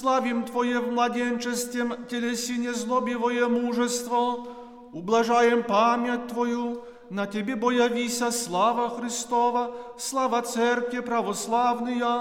Славим Твое в младенчестве телесине злобивое мужество, ублажаем память Твою, на Тебе боявися слава Христова, слава Церкви православная,